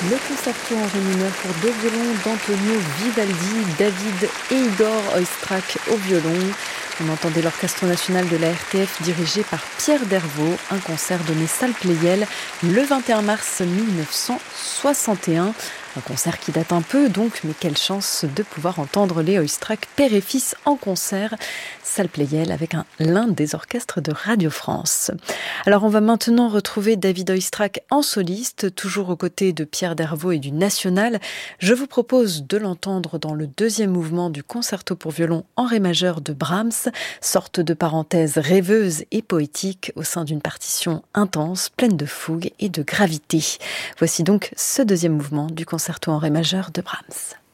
Le concerto en ré mineur pour deux violons d'Antonio Vivaldi, David et Igor Oistrakh au violon. On entendait l'Orchestre national de la RTF dirigé par Pierre Dervaux, un concert donné salle Pleyel le 21 mars 1961. Un concert qui date un peu donc, mais quelle chance de pouvoir entendre les Oistrakh père et fils en concert, salle Pleyel avec l'un des orchestres de Radio France. Alors on va maintenant retrouver David Oistrakh en soliste, toujours aux côtés de Pierre Dervaux et du National. Je vous propose de l'entendre dans le deuxième mouvement du concerto pour violon en ré majeur de Brahms, sorte de parenthèse rêveuse et poétique au sein d'une partition intense, pleine de fougue et de gravité. Voici donc ce deuxième mouvement du concerto en ré majeur de Brahms.